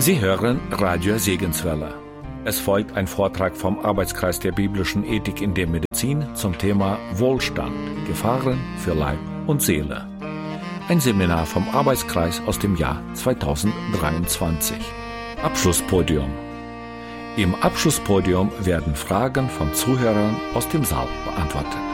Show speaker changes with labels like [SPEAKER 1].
[SPEAKER 1] Sie hören Radio Segenswelle. Es folgt ein Vortrag vom Arbeitskreis der biblischen Ethik in der Medizin zum Thema Wohlstand, Gefahren für Leib und Seele. Ein Seminar vom Arbeitskreis aus dem Jahr 2023. Abschlusspodium. Im Abschlusspodium werden Fragen von Zuhörern aus dem Saal beantwortet.